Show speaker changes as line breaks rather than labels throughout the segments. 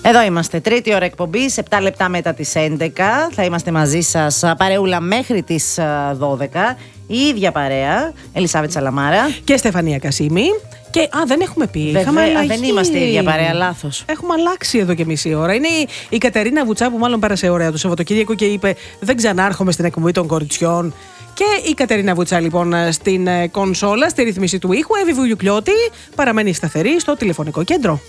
Εδώ είμαστε, τρίτη ώρα εκπομπής, 7 λεπτά μετά τις 11. Θα είμαστε μαζί σας παρεούλα μέχρι τις 12. Η ίδια παρέα, Ελισάβετ Σαλαμάρα
και Στεφανία Κασίμη. Και δεν έχουμε πει.
Δεν είμαστε η ίδια παρέα, λάθος.
Έχουμε αλλάξει εδώ και μισή ώρα. Είναι η Κατερίνα Βουτσά που μάλλον πέρασε ωραία το Σαββατοκύριακο και είπε: δεν ξανάρχομαι στην εκπομπή των κοριτσιών. Και η Κατερίνα Βουτσά λοιπόν στην κονσόλα, στη ρύθμιση του ήχου. Εύη Βουγιουκλιώτη παραμένει σταθερή στο τηλεφωνικό κέντρο.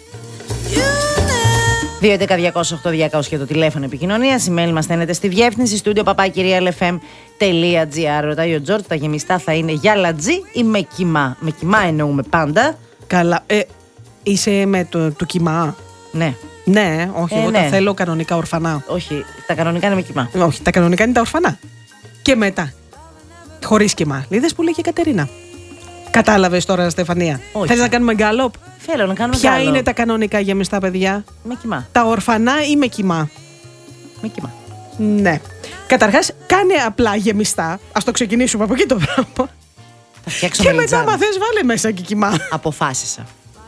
2.11.208.200 και το τηλέφωνο επικοινωνίας. Η mail μας στέλνετε στη διεύθυνση studio papakirialfm.gr. Ρωτάει ο Τζορτ, τα γεμιστά θα είναι για λατζή ή με κιμά? Με κιμά εννοούμε πάντα.
Καλά. Είσαι με το κιμά?
Ναι.
Ναι, όχι, εγώ τα θέλω κανονικά ορφανά.
Όχι, τα κανονικά είναι με κιμά.
Όχι, τα κανονικά είναι τα ορφανά. Και μετά, χωρίς κιμά. Είδες που λέει και η Κατερίνα. Κατάλαβες τώρα, Στεφανία? Θες να κάνουμε γκάλοπ?
Θέλω να κάνουμε
Ποια είναι τα κανονικά γεμιστά, παιδιά?
Με κιμά.
Τα ορφανά ή με κιμά?
Με κιμά.
Ναι. Καταρχάς, κάνε απλά γεμιστά. Ας το ξεκινήσουμε από εκεί το πράγμα.
Θα φτιάξουμε
και μετά, άμα θες, βάλε μέσα και κιμά.
Αποφάσισα.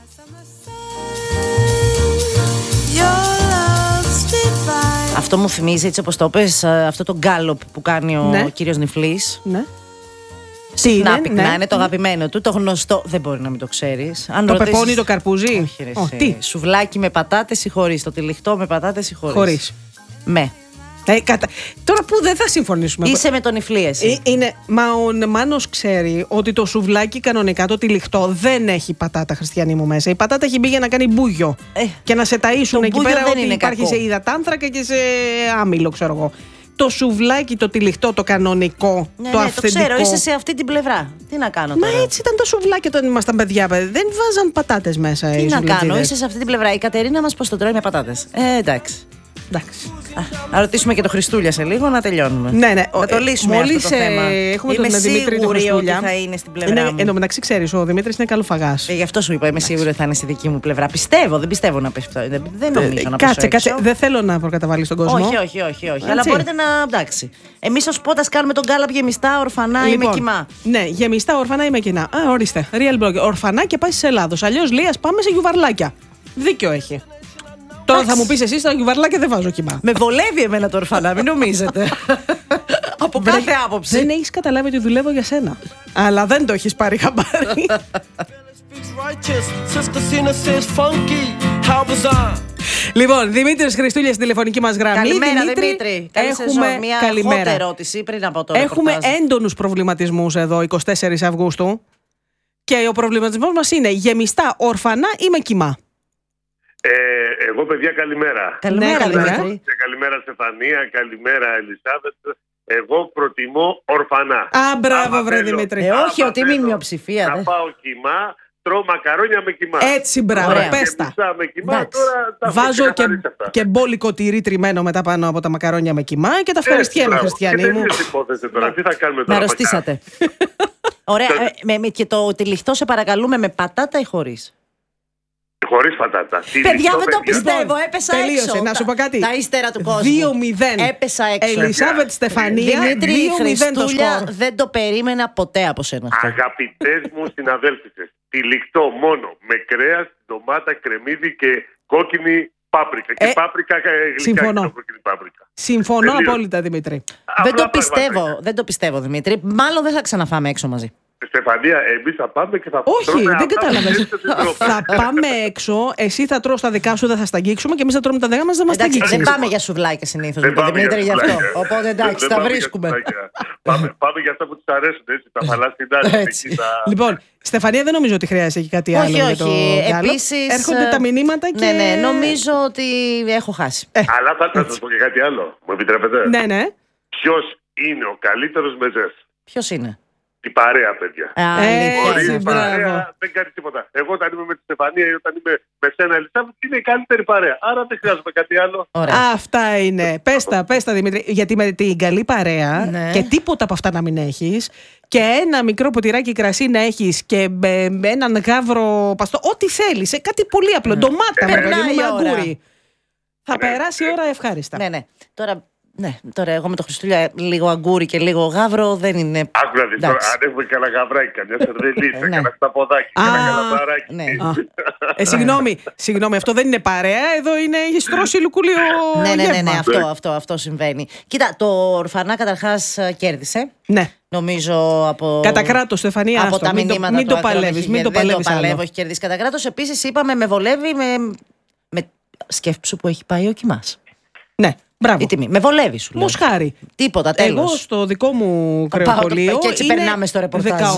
Αυτό μου θυμίζει, έτσι όπως το πες, αυτό το γκάλοπ που κάνει ο κύριος Νιφλής.
Ναι.
Να είναι το αγαπημένο του, το γνωστό. Δεν μπορεί να μην το ξέρεις.
Το πεπόνι, το καρπούζι.
Όχι, τι? Σουβλάκι με πατάτες ή χωρίς? Το τυλιχτό με πατάτες ή χωρίς?
Χωρίς.
Με.
Τώρα που δεν θα συμφωνήσουμε.
Είσαι με τον Ιφλή εσύ.
Μα ο Μάνος ξέρει ότι το σουβλάκι κανονικά, το τυλιχτό, δεν έχει πατάτα, Χριστιανή μου, μέσα. Η πατάτα έχει μπει για να κάνει μπούγιο. Και να σε ταΐσουν εκεί πέρα ότι υπάρχει σε υδατάνθρακα και σε άμυλο, ξέρω εγώ. Το σουβλάκι, το τυλιχτό, το κανονικό, το αυθεντικό.
Το ξέρω, είσαι σε αυτή την πλευρά. Τι να κάνω τώρα?
Μα έτσι ήταν το σουβλάκι όταν ήμασταν παιδιά. Δεν βάζαν πατάτες μέσα.
Τι να κάνω, είσαι σε αυτή την πλευρά. Η Κατερίνα μας πώς το τρώει? Με πατάτες. Εντάξει. Να ρωτήσουμε και το Χριστούλια σε λίγο, να τελειώνουμε.
Ναι.
Να το λύσουμε αυτό το θέμα.
Έχουμε τον Δημήτρη του Χριστούλια.
Ότι θα είναι στην πλευρά μου.
Εν τω μεταξύ, ξέρεις, ο Δημήτρης είναι καλοφαγάς.
Γι' αυτό σου είπα, είμαι σίγουρη ότι θα είναι στη δική μου πλευρά. Δεν πιστεύω να πέφτω. Δεν νομίζω να πέσω.
Κάτσε. Δεν θέλω να προκαταβάλεις τον κόσμο.
Όχι. Αλλά μπορείτε να. Εντάξει. Εμείς ως πότας κάνουμε τον γκάλαπ γεμιστά, ορφανά ή με κιμά.
Ναι, γεμιστά, ορφανά ή με κοινά. Ορίστε. Real blog. Ορφανά και πάει σε Ελλάδος. Αλλιώς λέει, πάμε σε γιουβαρλάκια. Δίκιο έχει. Τώρα θα μου πεις εσύ, στα γιουβαρλάκια δεν βάζω κιμά.
Με βολεύει εμένα το ορφανά, μην νομίζετε. Από κάθε άποψη.
Δεν έχεις καταλάβει ότι δουλεύω για σένα. Αλλά δεν το έχεις πάρει χαμπάρι. Λοιπόν, Δημήτρης Χριστούλια στην τηλεφωνική μας γραμμή.
Καλημέρα, Δημήτρη.
Έχουμε
μια hot ερώτηση πριν από το
Έχουμε έντονους προβληματισμούς εδώ, 24 Αυγούστου. Και ο προβληματισμός μας είναι γεμιστά, ορφανά ή με κιμά?
Εγώ, παιδιά, καλημέρα.
Καλημέρα.
Και καλημέρα, Στεφανία. Καλημέρα, Ελισάβετ. Εγώ προτιμώ ορφανά.
Μπράβο, βρε Δημήτρη.
Όχι, ότι μην μειοψηφία.
Να πάω κιμά, τρώω μακαρόνια με κιμά.
Έτσι, μπράβο, πες τα.
Με κιμά, τώρα τα
βάζω και μπόλικο τυρί τριμμένο μετά πάνω από τα μακαρόνια με κιμά και τα ευχαριστιέμαι, Χριστιανή μου.
Τι θα κάνουμε τώρα?
Να αρρωστήσατε. Ωραία. Και το τυλιχτό σε παρακαλούμε με πατάτα ή χωρίς?
Χωρίς πατάτα.
Παιδιά, δεν το πιστεύω. Έπεσα έξω.
Να σου πω κάτι.
Τα ύστερα του κόσμου.
2-0.
Έπεσα έξω.
Ελισάβετ Στεφανία.
Δημήτρη Χριστούλια, δεν το περίμενα ποτέ από σένα.
Αγαπητές μου συναδέλφισες, τυλιχτό μόνο με κρέας, ντομάτα, κρεμμύδι και κόκκινη πάπρικα. Και πάπρικα γλυκά.
Συμφωνώ απόλυτα, Δημήτρη.
Δεν το πιστεύω, Δημήτρη. Μάλλον δεν θα ξαναφάμε έξω μαζί.
Στεφανία, εμείς θα πάμε και θα
όχι, δεν κατάλαβες. Θα πάμε έξω, εσύ θα τρως τα δικά σου, δεν θα στα αγγίξουμε και εμείς θα τρώμε τα δικά μας, δεν μας τα αγγίξουμε.
Δεν πάμε για σουβλάκια συνήθως, Δημήτρη, γι' αυτό. Οπότε εντάξει, τα βρίσκουμε.
Πάμε για αυτά που τους αρέσουν, έτσι, τα φαλάσσινα.
Λοιπόν, Στεφανία, δεν νομίζω ότι χρειάζεται κάτι άλλο.
Όχι. Επίσης.
Έρχονται τα μηνύματα και.
Ναι, νομίζω ότι έχω χάσει.
Αλλά θα σας πω και κάτι άλλο. Μου επιτρέπετε?
Ναι.
Ποιος είναι ο καλύτερος μεζές?
Ποιος είναι?
Η παρέα, παιδιά.
Χωρίς
παρέα δεν κάνει τίποτα. Εγώ όταν είμαι με τη Στεφανία ή όταν είμαι με σένα, Ελισάβετ, είναι η καλύτερη παρέα. Άρα δεν χρειάζομαι κάτι άλλο.
Αυτά είναι. Πες τα, Δημήτρη. Γιατί με την καλή παρέα και τίποτα από αυτά να μην έχεις και ένα μικρό ποτηράκι κρασί να έχεις και με έναν γάβρο παστό, ό,τι θέλεις. Κάτι πολύ απλό. Ντομάτα με αγκούρι. Θα περάσει η ώρα ευχάριστα.
Ναι. Τώρα Ναι, τώρα εγώ με το Χριστούλια λίγο αγκούρι και λίγο γάβρο δεν είναι.
Άκουρα δεις τώρα, αν έχουμε κανένα γαβράκι, καμιά σερβελίτσα, κανένα σταποδάκι, κανένα καλαμπαράκι.
Ναι.
Συγγνώμη, αυτό δεν είναι παρέα, εδώ είναι στρώσει λουκούλιο.
Ναι, αυτό συμβαίνει. Κοίτα, το Ορφανά καταρχάς κέρδισε.
Ναι.
Νομίζω από.
Κατά κράτος, Στεφανία.
Από τα μηνύματα
μην το παλεύεις.
Δεν το παλεύω, έχει κερδίσει κατά κράτος. Επίσης, είπαμε, με βολεύει με σκέψου που έχει πάει ο Κιμάς.
Ναι. Μπράβο.
Η τιμή. Με βολεύει, σου λέω.
Μοσχάρι.
Τίποτα, τέλος.
Εγώ στο δικό μου κρεοπολείο
και έτσι περνάμε στο ρεπορτάζ.
18, 19,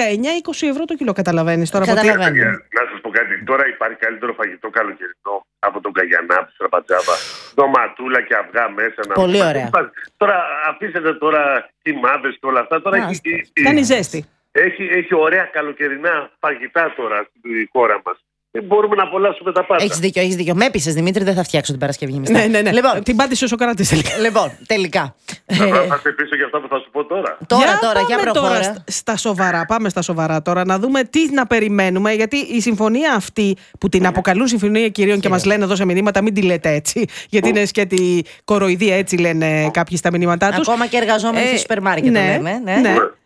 20 ευρώ το κιλό. Καταλαβαίνεις τώρα.
Καταλαβαίνω.
Να σας πω κάτι. Τώρα υπάρχει καλύτερο φαγητό καλοκαιρινό από τον καγιανά, από τη στραπατζάβα. Ντοματούλα και αυγά μέσα.
Πολύ ωραία.
Τώρα αφήσετε τώρα κοιμάδες και όλα αυτά. Τώρα
κάνει ζέστη.
Έχει ωραία καλοκαιρινά φαγητά τώρα στη χώρα μας. Μπορούμε να απολαύσουμε τα πάντα.
Έχεις δίκιο. Με έπεισες, Δημήτρη, δεν θα φτιάξω την Παρασκευή μισθά.
Ναι.
Λοιπόν,
την πάτησε ο Σοκράτης τελικά.
Λοιπόν, τελικά.
Θα σε πείσω για αυτά που θα σου πω τώρα.
Τώρα, για προχώρα.
Τώρα στα σοβαρά. Πάμε στα σοβαρά τώρα να δούμε τι να περιμένουμε. Γιατί η συμφωνία αυτή που την αποκαλούν συμφωνία κυρίων και μας λένε εδώ σε μηνύματα, μην τη λέτε έτσι. Γιατί είναι σκέτη κοροϊδία, έτσι λένε κάποιοι στα μηνύματά τους.
Ακόμα και εργαζόμενοι στο σούπερ μάρκετ το λέμε.
Ναι.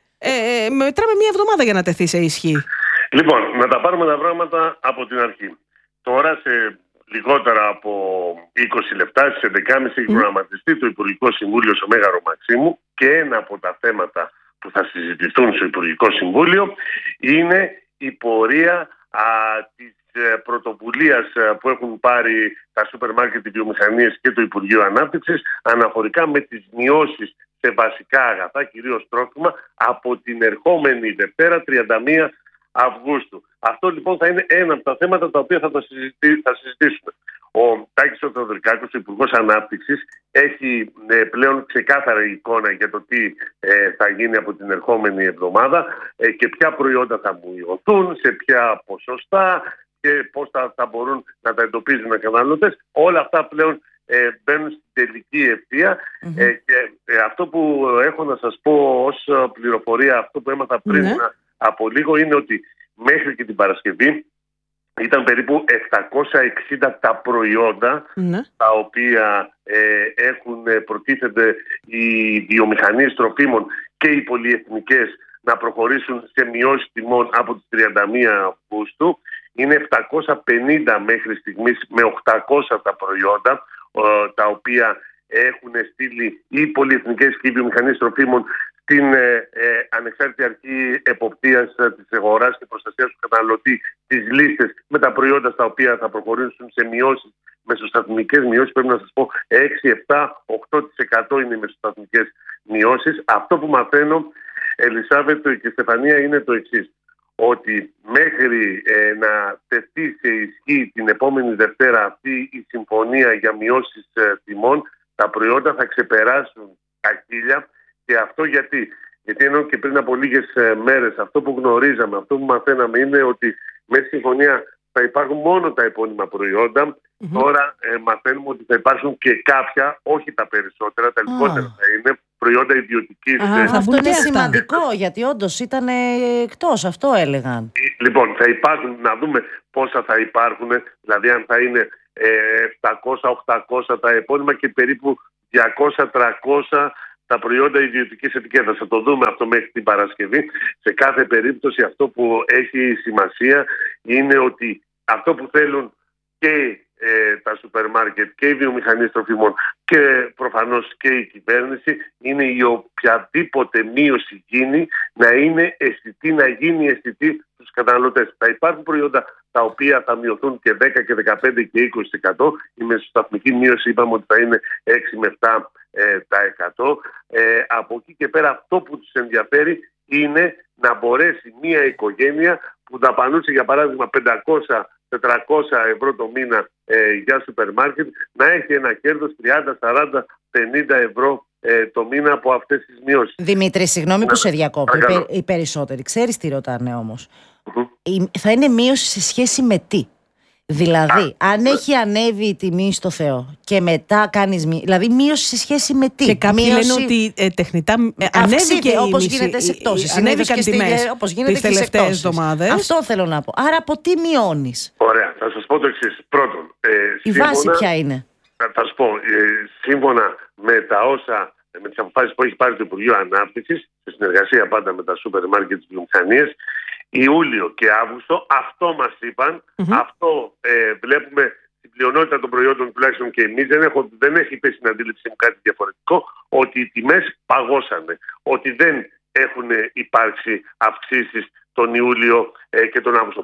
Μετράμε μία εβδομάδα για να τεθεί σε ισχύ.
Λοιπόν, να τα πάρουμε τα πράγματα από την αρχή. Τώρα σε λιγότερα από 20 λεπτά, στις 11.30 έχει προγραμματιστεί το Υπουργικό Συμβούλιο στο Μέγαρο Μαξίμου και ένα από τα θέματα που θα συζητηθούν στο Υπουργικό Συμβούλιο είναι η πορεία της πρωτοβουλίας που έχουν πάρει τα σούπερ μάρκετ, οι βιομηχανίες και το Υπουργείο Ανάπτυξης αναφορικά με τις μειώσεις σε βασικά αγαθά, κυρίως τρόφιμα, από την ερχόμενη Δευτέρα 31 Αυγούστου. Αυτό λοιπόν θα είναι ένα από τα θέματα τα οποία θα συζητήσουμε. Ο Τάκης ο Θεοδωρικάκος, ο Υπουργός Ανάπτυξης, έχει πλέον ξεκάθαρη εικόνα για το τι θα γίνει από την ερχόμενη εβδομάδα και ποια προϊόντα θα μειωθούν, σε ποια ποσοστά και πώς θα μπορούν να τα εντοπίζουν οι καταναλωτές. Όλα αυτά πλέον μπαίνουν στην τελική ευθεία και αυτό που έχω να σας πω ως πληροφορία, αυτό που έμαθα πριν από λίγο, είναι ότι μέχρι και την Παρασκευή ήταν περίπου 760 τα προϊόντα τα οποία προτίθενται οι βιομηχανίες τροφίμων και οι πολυεθνικές να προχωρήσουν σε μειώσεις τιμών από τις 31 Αυγούστου. Είναι 750 μέχρι στιγμής με 800 τα προϊόντα τα οποία έχουν στείλει οι πολυεθνικές και οι βιομηχανίες τροφίμων στην Ανεξάρτητη Αρχή Εποπτείας της Αγοράς και Προστασίας του Καταναλωτή τις λίστες με τα προϊόντα στα οποία θα προχωρήσουν σε μειώσεις, μεσοσταθμικές μειώσεις. Πρέπει να σας πω 6, 7, 8% είναι οι μεσοσταθμικές μειώσεις. Αυτό που μαθαίνω, Ελισάβετ και Στεφανία, είναι το εξής. Ότι μέχρι να τεθεί σε ισχύ την επόμενη Δευτέρα αυτή η συμφωνία για μειώσεις τιμών, τα προϊόντα θα ξεπεράσουν τα 1.000. Και αυτό γιατί ενώ και πριν από λίγες μέρες αυτό που γνωρίζαμε, αυτό που μαθαίναμε είναι ότι με συμφωνία θα υπάρχουν μόνο τα επώνυμα προϊόντα. Τώρα μαθαίνουμε ότι θα υπάρξουν και κάποια, όχι τα περισσότερα, τα λιγότερα θα είναι προϊόντα ιδιωτικής.
Αυτό είναι σημαντικό, γιατί όντως ήταν εκτός, αυτό έλεγαν.
Λοιπόν, θα υπάρχουν, να δούμε πόσα θα υπάρχουν, δηλαδή αν θα είναι 700-800 τα επώνυμα και περίπου 200-300 τα προϊόντα ιδιωτικής ετικέτας. Θα το δούμε αυτό μέχρι την Παρασκευή. Σε κάθε περίπτωση αυτό που έχει σημασία είναι ότι αυτό που θέλουν και τα σούπερ μάρκετ και οι βιομηχανίες τροφίμων και προφανώς και η κυβέρνηση είναι η οποιαδήποτε μείωση γίνει να είναι αισθητή, να γίνει αισθητή στους καταναλωτές. Θα υπάρχουν προϊόντα τα οποία θα μειωθούν και 10 και 15 και 20%. Η μεσοσταθμική μείωση είπαμε ότι θα είναι 6 με 7%. Από εκεί και πέρα αυτό που τους ενδιαφέρει είναι να μπορέσει μια οικογένεια που δαπανούσε για παράδειγμα 500-400 ευρώ το μήνα για σούπερ μάρκετ να έχει ένα κέρδος 30, 40, 50 ευρώ το μήνα από αυτές τις μειώσεις.
Δημήτρη, συγγνώμη που σε διακόπτω. Οι περισσότεροι, ξέρεις τι ρωτάνε όμως. Θα είναι μείωση σε σχέση με τι? Δηλαδή, αν έχει ανέβει η τιμή στο Θεό και μετά κάνεις δηλαδή μείωση σε σχέση με τι?
Και κάποιοι λένε ότι τεχνητά ανέβηκε
όπως γίνεται σε πτώσεις.
Ανέβηκαν τιμές τις τελευταίες εβδομάδες.
Αυτό θέλω να πω. Άρα από τι μειώνεις?
Ωραία, θα σας πω το εξής. Πρώτον,
η βάση ποια είναι?
Θα σας πω, σύμφωνα με τις αποφάσεις που έχει πάρει το Υπουργείο Ανάπτυξης, σε συνεργασία πάντα με τα σούπερ μάρκετ και τις βιομηχανίες, Ιούλιο και Αύγουστο, αυτό μας είπαν, αυτό βλέπουμε στην πλειονότητα των προϊόντων, τουλάχιστον και εμείς, δεν έχει πέσει στην αντίληψη μου κάτι διαφορετικό, ότι οι τιμές παγώσανε, ότι δεν έχουν υπάρξει αυξήσεις τον Ιούλιο και τον Αύγουστο.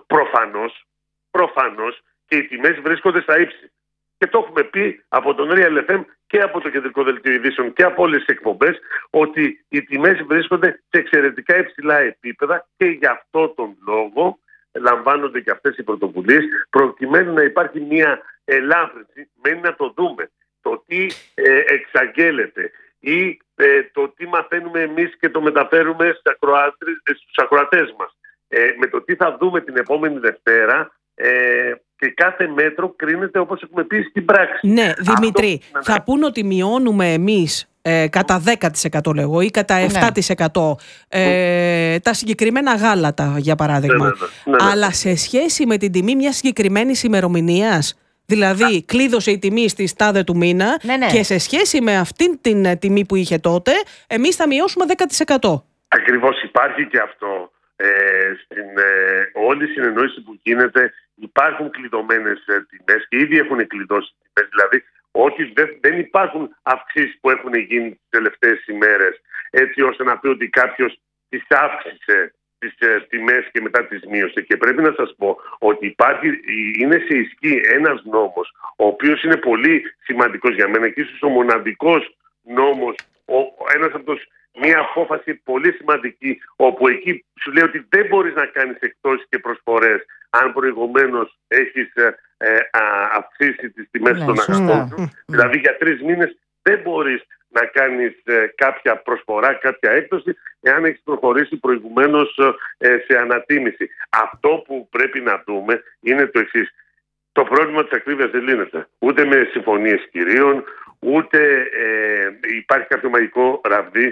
Προφανώς και οι τιμές βρίσκονται στα ύψη. Και το έχουμε πει από τον Real FM και από το Κεντρικό Δελτίο Ειδήσεων και από όλες τις εκπομπές, ότι οι τιμές βρίσκονται σε εξαιρετικά υψηλά επίπεδα και γι' αυτό τον λόγο λαμβάνονται και αυτές οι πρωτοβουλίες, προκειμένου να υπάρχει μια ελάφρυνση. Μένει να το δούμε. Το τι εξαγγέλλεται ή το τι μαθαίνουμε εμείς και το μεταφέρουμε στους ακροατές μας. Με το τι θα δούμε την επόμενη Δευτέρα, και κάθε μέτρο κρίνεται όπως έχουμε πει στην πράξη.
Ναι, Δημήτρη, θα πούν ότι μειώνουμε εμείς κατά 10% λέγω ή κατά 7% τα συγκεκριμένα γάλατα, για παράδειγμα. Αλλά σε σχέση με την τιμή μιας συγκεκριμένης ημερομηνίας, δηλαδή κλείδωσε η τιμή στη τάδε του μήνα και σε σχέση με αυτήν την τιμή που είχε τότε, εμείς θα μειώσουμε 10%.
Ακριβώς, υπάρχει και αυτό. Στην όλη συνεννόηση που γίνεται υπάρχουν κλειδωμένες τιμές και ήδη έχουν κλειδώσει τιμές, δηλαδή ότι δεν υπάρχουν αυξήσεις που έχουν γίνει τις τελευταίες ημέρες, έτσι ώστε να πει ότι κάποιος τις αύξησε τις τιμές και μετά τις μείωσε. Και πρέπει να σας πω ότι είναι σε ισχύ ένας νόμος, ο οποίος είναι πολύ σημαντικός για μένα και ίσως ο μοναδικός νόμος, ένας από τους, μια απόφαση πολύ σημαντική, όπου εκεί σου λέει ότι δεν μπορείς να κάνεις εκπτώσεις και προσφορές αν προηγουμένως έχεις αυξήσει τις τιμές των αγαθών σου. Δηλαδή για 3 μήνες δεν μπορείς να κάνεις κάποια προσφορά, κάποια έκπτωση, εάν έχεις προχωρήσει προηγουμένως σε ανατίμηση. Αυτό που πρέπει να δούμε είναι το εξής. Το πρόβλημα της ακρίβειας δεν λύνεται ούτε με συμφωνίες κυρίων, ούτε υπάρχει κάποιο μαγικό ραβδί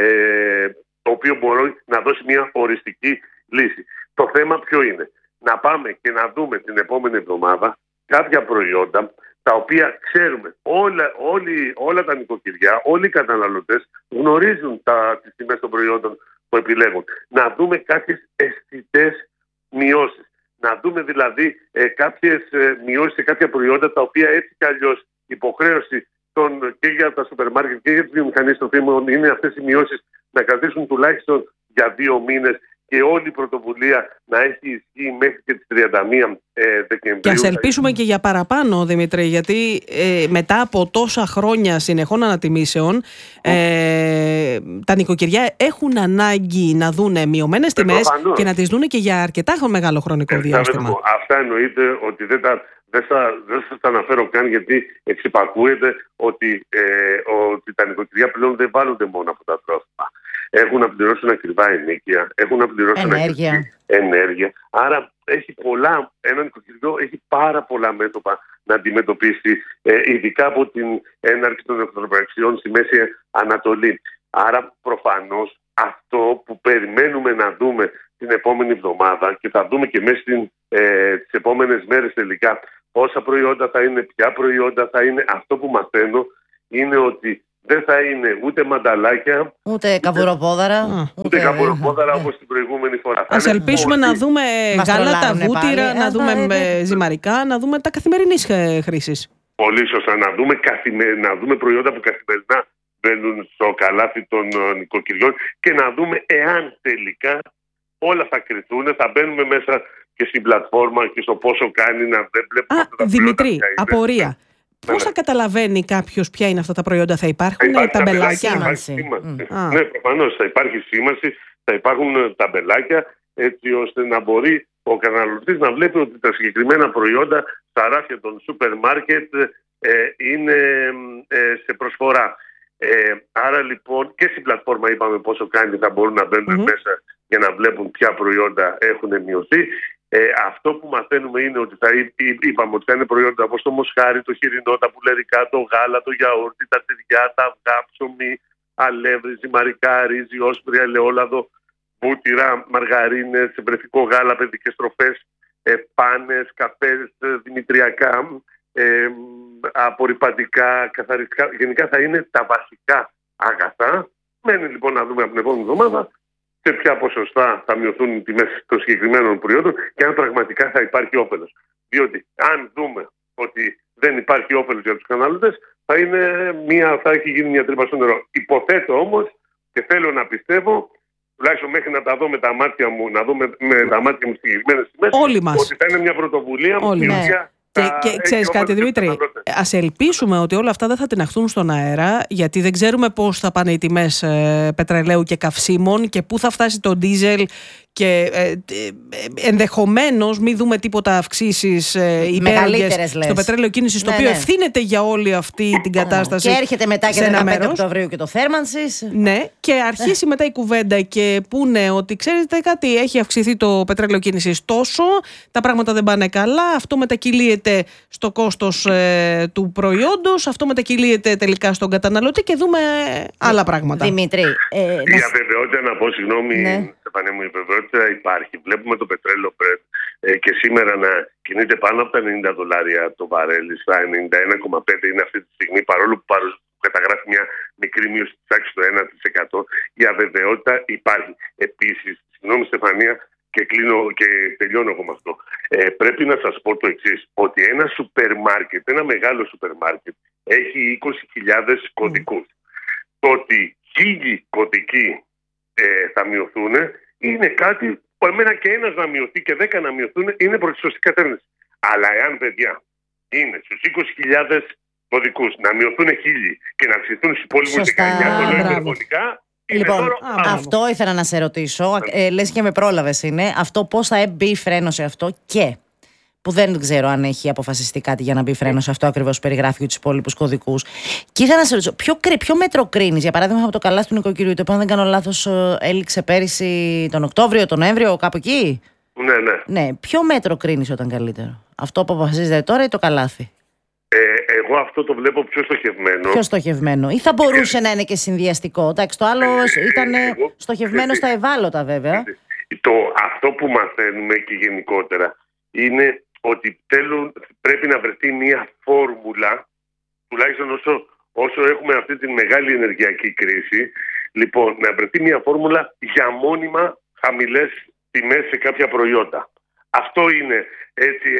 το οποίο μπορεί να δώσει μια οριστική λύση. Το θέμα ποιο είναι? Να πάμε και να δούμε την επόμενη εβδομάδα κάποια προϊόντα τα οποία ξέρουμε όλα τα νοικοκυριά, όλοι οι καταναλωτές γνωρίζουν τις τιμές των προϊόντων που επιλέγουν. Να δούμε κάποιες αισθητές μειώσεις. Να δούμε δηλαδή κάποιες μειώσεις σε κάποια προϊόντα τα οποία έτσι κι αλλιώς υποχρέωση και για τα σούπερ μάρκετ και για τις βιομηχανίες των φήμων είναι αυτές οι μειώσεις να κρατήσουν τουλάχιστον για 2 μήνες και όλη η πρωτοβουλία να έχει ισχύ μέχρι και τις 31 Δεκεμβρίου.
Και ας ελπίσουμε και για παραπάνω, Δημήτρη, γιατί μετά από τόσα χρόνια συνεχών ανατιμήσεων τα νοικοκυριά έχουν ανάγκη να δούνε μειωμένες τιμές και να τις δούνε και για αρκετά μεγάλο χρονικό διάστημα.
Αυτά εννοείται ότι δεν σας τα αναφέρω καν, γιατί εξυπακούεται ότι τα νοικοκυριά πλέον δεν βάλλονται μόνο από τα τρόφιμα. Έχουν να πληρώσουν ακριβά ενοίκια, έχουν να πληρώσουν ενέργεια. Άρα ένα νοικοκυριό έχει πάρα πολλά μέτωπα να αντιμετωπίσει, ειδικά από την έναρξη των εχθροπραξιών στη Μέση Ανατολή. Άρα προφανώς αυτό που περιμένουμε να δούμε την επόμενη εβδομάδα, και θα δούμε και μέσα τις επόμενες μέρες τελικά πόσα προϊόντα θα είναι, ποια προϊόντα θα είναι, αυτό που μαθαίνω είναι ότι δεν θα είναι ούτε μανταλάκια,
ούτε καβουροπόδαρα.
Ούτε καβουροπόδαρα όπως την προηγούμενη φορά.
Ας ελπίσουμε να δούμε γάλατα, βούτυρα, να δούμε ζυμαρικά, να δούμε τα καθημερινής χρήσης.
Πολύ σωστά. Να δούμε προϊόντα που καθημερινά μπαίνουν στο καλάθι των νοικοκυριών και να δούμε εάν τελικά όλα θα κρυθούν, θα μπαίνουμε μέσα και στην πλατφόρμα και στο πόσο κάνει να δεν βλέπουμε.
Δημητρή, απορία. Πώς θα καταλαβαίνει κάποιος ποια είναι αυτά τα προϊόντα? Θα υπάρχουν ταμπελάκια?
Ναι, προφανώς θα υπάρχει σήμανση, θα υπάρχουν ταμπελάκια, έτσι ώστε να μπορεί ο καταναλωτής να βλέπει ότι τα συγκεκριμένα προϊόντα στα ράφια των σούπερ μάρκετ είναι σε προσφορά. Άρα λοιπόν και στην πλατφόρμα είπαμε πόσο κάνει, θα μπορούν να μπαίνουν μέσα για να βλέπουν ποια προϊόντα έχουν μειωθεί. Αυτό που μαθαίνουμε είναι ότι είπαμε ότι θα είναι προϊόντα όπως το μοσχάρι, το χοιρινό, τα πουλερικά, το γάλα, το γιαούρτι, τα τυριά, τα αυγά, ψωμί, αλεύρι, ζυμαρικά, ρύζι, όσπρια, ελαιόλαδο, βούτυρα, μαργαρίνες, βρεφικό γάλα, παιδικές τροφές, πάνες, καφές, δημητριακά, απορρυπαντικά, καθαριστικά, γενικά θα είναι τα βασικά αγαθά. Μένει λοιπόν να δούμε από την επόμενη εβδομάδα σε ποια ποσοστά θα μειωθούν οι τιμές των συγκεκριμένων προϊόντων και αν πραγματικά θα υπάρχει όφελος. Διότι αν δούμε ότι δεν υπάρχει όφελος για τους καταναλωτές, θα έχει γίνει μια τρύπα στο νερό. Υποθέτω όμως και θέλω να πιστεύω, τουλάχιστον μέχρι να τα δω με τα μάτια μου, να δούμε με τα μάτια μου συγκεκριμένες τιμές, ότι θα είναι μια πρωτοβουλία η οποία.
Και ξέρεις κάτι, Δημήτρη, ας ελπίσουμε ότι όλα αυτά δεν θα τιναχθούν στον αέρα, γιατί δεν ξέρουμε πώς θα πάνε οι τιμές πετρελαίου και καυσίμων και πού θα φτάσει το ντίζελ και ενδεχομένως μην δούμε τίποτα αυξήσεις υπέρογγες στο πετρέλαιο κίνησης, το οποίο ευθύνεται για όλη αυτή την κατάσταση.
Και έρχεται μετά και 15 Οκτωβρίου και το θέρμανσης.
Ναι, και αρχίσει μετά η κουβέντα και πούνε ότι ξέρετε κάτι, έχει αυξηθεί το πετρέλαιο κίνησης τόσο, τα πράγματα δεν πάνε καλά, αυτό μετακυλίεται στο κόστος του προϊόντος, αυτό μετακυλίεται τελικά στον καταναλωτή και δούμε άλλα πράγματα.
Δημήτρη,
η αβεβαιότητα, να πω συγγνώμη, Στεφανία μου, η αβεβαιότητα υπάρχει. Βλέπουμε το πετρέλαιο και σήμερα να κινείται πάνω από τα $90 το βαρέλι, στα 91,5 είναι αυτή τη στιγμή, παρόλο που καταγράφει μια μικρή μείωση της τάξης του 1%. Η αβεβαιότητα υπάρχει. Επίσης, συγγνώμη Στεφανία, και κλείνω και τελειώνω εγώ με αυτό. Πρέπει να σας πω το εξής, ότι ένα σούπερ μάρκετ, ένα μεγάλο σούπερ μάρκετ, έχει 20.000 κωδικούς. Το ότι 1.000 κωδικοί θα μειωθούν είναι κάτι που εμένα και ένας να μειωθεί και 10 να μειωθούν είναι προς τη σωστή κατεύθυνση. Αλλά εάν, παιδιά, είναι στους 20.000 κωδικούς να μειωθούν 1.000 και να αυξηθούν στους υπόλοιπους 19, το λέω υπερβολικά.
Λοιπόν, αυτό ήθελα να σε ρωτήσω. Λες και με πρόλαβες είναι. Αυτό πώς θα μπει φρένο σε αυτό και που δεν ξέρω αν έχει αποφασιστεί κάτι για να μπει φρένο σε αυτό ακριβώς που περιγράφει τους υπόλοιπους κωδικούς. Και ήθελα να σε ρωτήσω, ποιο μέτρο κρίνεις? Για παράδειγμα, από το καλάθι του νοικοκυριού, το οποίο αν δεν κάνω λάθος έληξε πέρυσι τον Οκτώβριο, τον Νοέμβριο, κάπου εκεί. Ναι. Ποιο μέτρο κρίνεις όταν καλύτερο? Αυτό που αποφασίζεται τώρα ή το καλάθι?
Εγώ αυτό το βλέπω πιο στοχευμένο.
Πιο στοχευμένο. Ή θα μπορούσε να είναι και συνδυαστικό? Εντάξει, το άλλο ήταν στοχευμένο στα ευάλωτα βέβαια.
Αυτό που μαθαίνουμε και γενικότερα είναι ότι πρέπει να βρεθεί μια φόρμουλα, τουλάχιστον όσο έχουμε αυτή τη μεγάλη ενεργειακή κρίση, λοιπόν, να βρεθεί μια φόρμουλα για μόνιμα χαμηλές τιμές σε κάποια προϊόντα. Αυτό είναι έτσι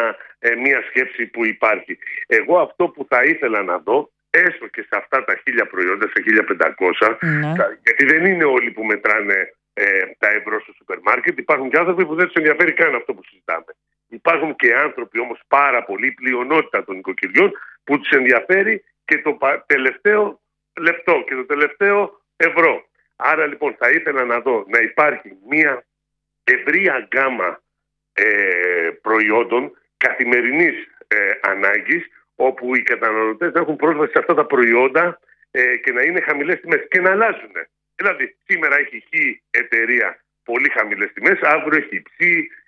μια σκέψη που υπάρχει. Εγώ αυτό που θα ήθελα να δω, έστω και σε αυτά τα 1.000 προϊόντα, σε 1.500, γιατί δεν είναι όλοι που μετράνε τα ευρώ στο σούπερ μάρκετ, υπάρχουν και άνθρωποι που δεν τους ενδιαφέρει καν αυτό που συζητάμε. Υπάρχουν και άνθρωποι όμως πάρα πολύ, η πλειονότητα των οικοκυριών, που τους ενδιαφέρει και το τελευταίο λεπτό και το τελευταίο ευρώ. Άρα λοιπόν θα ήθελα να δω να υπάρχει μια ευρεία γκάμα προϊόντων καθημερινής ανάγκης, όπου οι καταναλωτές να έχουν πρόσβαση σε αυτά τα προϊόντα και να είναι χαμηλές τιμές και να αλλάζουν. Δηλαδή, σήμερα έχει Χ εταιρεία πολύ χαμηλές τιμές, αύριο έχει Ψ,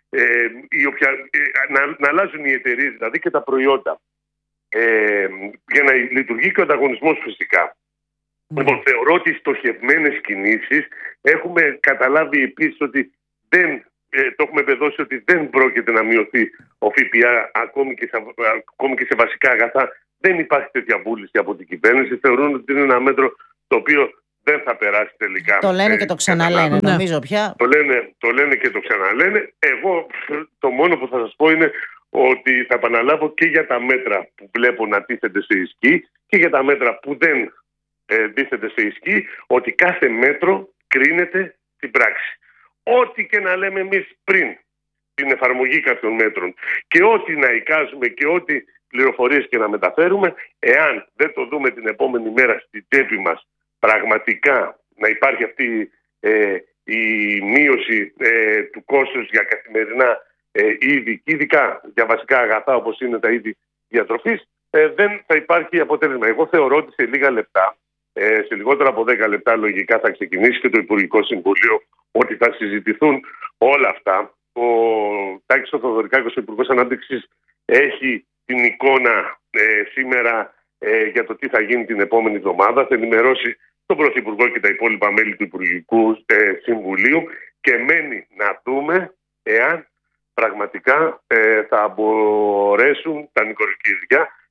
να αλλάζουν οι εταιρείες δηλαδή και τα προϊόντα. Για να λειτουργεί και ο ανταγωνισμός φυσικά. Λοιπόν, θεωρώ ότι οι στοχευμένες κινήσεις έχουμε καταλάβει επίσης ότι το έχουμε εμπεδώσει ότι δεν πρόκειται να μειωθεί ο ΦΠΑ ακόμη και σε βασικά αγαθά. Δεν υπάρχει τέτοια βούληση από την κυβέρνηση. Θεωρούν ότι είναι ένα μέτρο το οποίο δεν θα περάσει τελικά.
Το λένε και το ξαναλένε, νομίζω πια.
Το λένε και το ξαναλένε. Εγώ το μόνο που θα σας πω είναι ότι θα επαναλάβω και για τα μέτρα που βλέπω να τίθενται σε ισχύ και για τα μέτρα που δεν τίθενται σε ισχύ, ότι κάθε μέτρο κρίνεται στην πράξη. Ό,τι και να λέμε εμείς πριν την εφαρμογή κάποιων μέτρων και ό,τι να εικάζουμε και ό,τι πληροφορίες και να μεταφέρουμε, εάν δεν το δούμε την επόμενη μέρα στη τσέπη μας πραγματικά να υπάρχει αυτή η μείωση του κόστους για καθημερινά είδη, ειδικά για βασικά αγαθά όπως είναι τα είδη διατροφής, δεν θα υπάρχει αποτέλεσμα. Εγώ θεωρώ ότι σε λίγα λεπτά, σε λιγότερα από 10 λεπτά λογικά θα ξεκινήσει και το Υπουργικό Συμβούλιο, ότι θα συζητηθούν όλα αυτά. Ο Τάκης ο Θοδωρικάκος, ο Υπουργός Ανάπτυξης, έχει την εικόνα σήμερα για το τι θα γίνει την επόμενη εβδομάδα. Θα ενημερώσει τον Πρωθυπουργό και τα υπόλοιπα μέλη του Υπουργικού Συμβουλίου και μένει να δούμε εάν πραγματικά θα μπορέσουν τα νοικοκυριά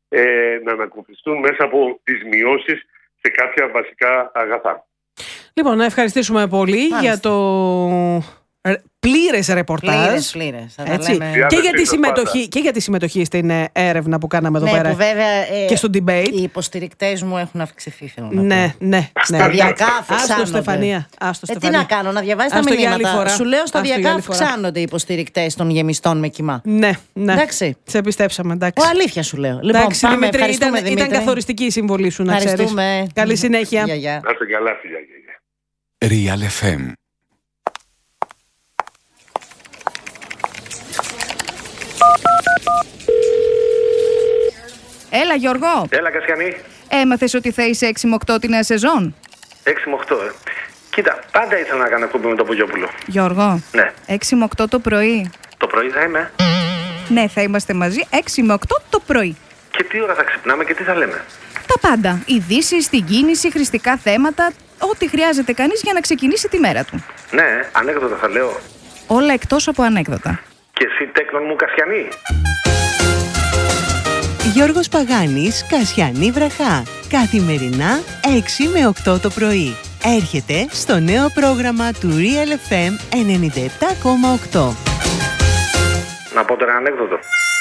να ανακουφιστούν μέσα από τις μειώσεις σε κάποια βασικά αγαθά.
Λοιπόν, να ευχαριστήσουμε πολύ για το πλήρες ρεπορτάζ.
Πλήρες.
Και για τη συμμετοχή στην έρευνα που κάναμε εδώ πέρα.
Βέβαια,
και στο debate.
Οι υποστηρικτές μου έχουν αυξηθεί.
Ναι.
Σταδιακά αυξάνονται.
Άστο, Στεφανία.
Τι να κάνω, να διαβάζεις τα μηνύματα. Σου λέω σταδιακά αυξάνονται οι υποστηρικτές των γεμιστών με κοιμά.
Ναι.
Εντάξει.
Σε πιστέψαμε, εντάξει.
Αλήθεια σου λέω. Λοιπόν, πάμε, Δημήτρη,
ήταν καθοριστική η συμβολή σου, να ξέρεις. Καλή συνέχεια.
Να είστε καλά, φιλιά.
Real FM.
Έλα, Γιώργο.
Έλα, Κασιανή.
Έμαθες ότι θα είσαι 6 με 8 τη νέα σεζόν?
6 με 8, Κοίτα, πάντα ήθελα να κάνω εκπομπή με τον Πογιόπουλο.
Γιώργο.
Ναι.
6 με 8 το πρωί.
Το πρωί θα είμαι.
Ναι, θα είμαστε μαζί 6 με 8 το πρωί.
Και τι ώρα θα ξυπνάμε και τι θα λέμε?
Τα πάντα. Ειδήσεις, την κίνηση, χρηστικά θέματα. Ό,τι χρειάζεται κανείς για να ξεκινήσει τη μέρα του.
Ναι, ανέκδοτα θα λέω.
Όλα εκτός από ανέκδοτα.
Και εσύ τέκνον μου, Κασιανή.
Γιώργος Παγάνης, Κασιανή Βραχά. Καθημερινά 6 με 8 το πρωί. Έρχεται στο νέο πρόγραμμα του Real FM 97,8.
Να πω τώρα ανέκδοτο.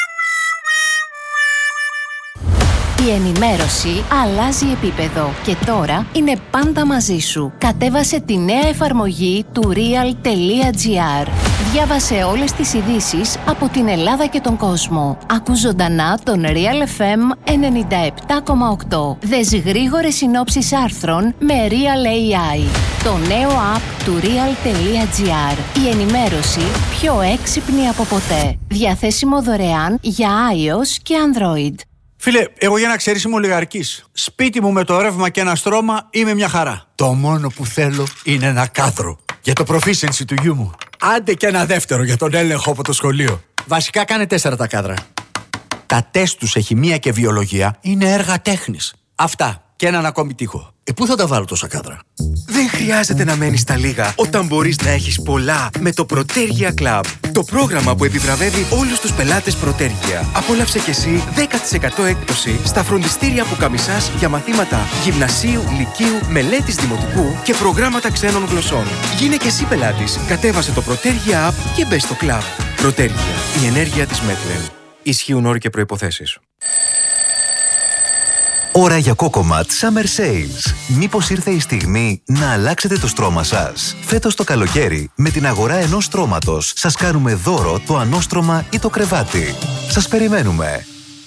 Η ενημέρωση αλλάζει επίπεδο και τώρα είναι πάντα μαζί σου. Κατέβασε τη νέα εφαρμογή του real.gr. Διάβασε όλες τις ειδήσεις από την Ελλάδα και τον κόσμο. Ακού ζωντανά τον Real FM 97,8. Δες γρήγορες συνόψεις άρθρων με Real AI. Το νέο app του real.gr. Η ενημέρωση πιο έξυπνη από ποτέ. Διαθέσιμο δωρεάν για iOS και Android.
Φίλε, εγώ για να ξέρεις είμαι ολιγαρκής. Σπίτι μου με το ρεύμα και ένα στρώμα είμαι μια χαρά. Το μόνο που θέλω είναι ένα κάδρο για το proficiency του γιού μου. Άντε και ένα δεύτερο για τον έλεγχο από το σχολείο. Βασικά κάνε 4 τα κάδρα. Τα τεστ του σε χημεία και βιολογία είναι έργα τέχνης. Αυτά και έναν ακόμη τοίχο. Πού θα τα βάλω τόσα κάδρα?
Δεν χρειάζεται να μένεις στα λίγα όταν μπορείς να έχεις πολλά με το Protergia Club. Το πρόγραμμα που επιβραβεύει όλους τους πελάτες Protergia. Απόλαυσε κι εσύ 10% έκπτωση στα φροντιστήρια που καμισάς για μαθήματα γυμνασίου, λυκείου, μελέτης δημοτικού και προγράμματα ξένων γλωσσών. Γίνε κι εσύ πελάτης. Κατέβασε το Protergia App και μπες στο Club. Protergia. Η ενέργεια της Μέτλεν. Ισχύουν όροι και προϋποθέσεις.
Ώρα για Cocomat Summer Sales. Μήπως ήρθε η στιγμή να αλλάξετε το στρώμα σας? Φέτος το καλοκαίρι, με την αγορά ενός στρώματος, σας κάνουμε δώρο το ανώστρωμα ή το κρεβάτι. Σας περιμένουμε.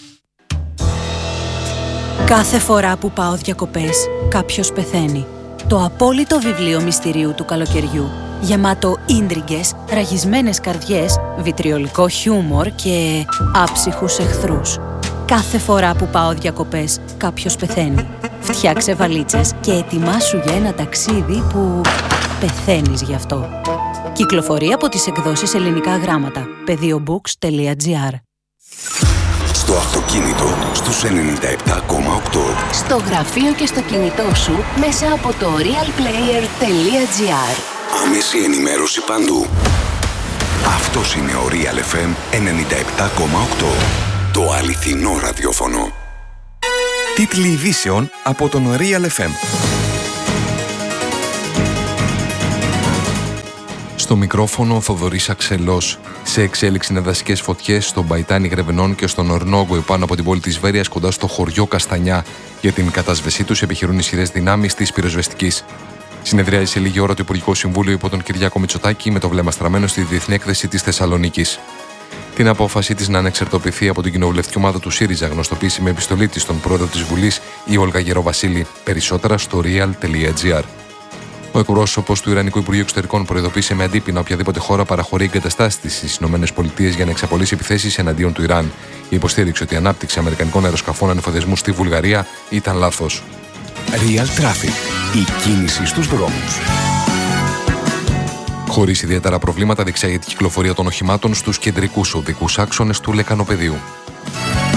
Κάθε φορά που πάω διακοπές, κάποιος πεθαίνει. Το απόλυτο βιβλίο μυστηρίου του καλοκαιριού. Γεμάτο ίντριγκες, ραγισμένες καρδιές, βιτριολικό χιούμορ και άψυχους εχθρούς. Κάθε φορά που πάω διακοπές, κάποιος πεθαίνει. Φτιάξε βαλίτσες και ετοιμάσου για ένα ταξίδι που πεθαίνεις γι' αυτό. Κυκλοφορεί από τις εκδόσεις Ελληνικά Γράμματα. Pediobooks.gr.
Στο αυτοκίνητο στους 97,8.
Στο γραφείο και στο κινητό σου μέσα από το realplayer.gr.
Άμεση ενημέρωση παντού. Αυτός είναι ο Real FM 97,8. Το αληθινό ραδιόφωνο.
Τίτλοι ειδήσεων από τον Real FM.
Στο μικρόφωνο ο Θοδωρής Αξελός. Σε εξέλιξη είναι δασικές φωτιές στον Παϊτάνι Γρεβενών και στον Ορνόγκο πάνω από την πόλη της Βέρειας κοντά στο χωριό Καστανιά. Για την κατάσβεσή τους επιχειρούν ισχυρές δυνάμεις της πυροσβεστικής. Συνεδριάζει σε λίγη ώρα το Υπουργικό Συμβούλιο υπό τον Κυριάκο Μητσοτάκη με το βλέμμα στραμμένο στη Διεθνή Έκθεση της Θεσσαλονίκης. Την απόφασή της να ανεξαρτοποιηθεί από την κοινοβουλευτική ομάδα του ΣΥΡΙΖΑ γνωστοποίησε με επιστολή της στον πρόεδρο της Βουλής, η Όλγα Γεροβασίλη. Περισσότερα στο real.gr. Ο εκπρόσωπος του Ιρανικού Υπουργείου Εξωτερικών προειδοποίησε με αντίπεινα οποιαδήποτε χώρα παραχωρεί εγκαταστάσεις της στις ΗΠΑ για να εξαπολύσει επιθέσεις εναντίον του Ιράν. Υποστήριξε ότι η ανάπτυξη αμερικανικών αεροσκαφών ανεφοδιασμού στη Βουλγαρία ήταν λάθος.
Real Traffic. Η κίνηση στους δρόμους.
Χωρίς ιδιαίτερα προβλήματα διεξάγεται η κυκλοφορία των οχημάτων στους κεντρικούς οδικούς άξονες του Λεκανοπεδίου.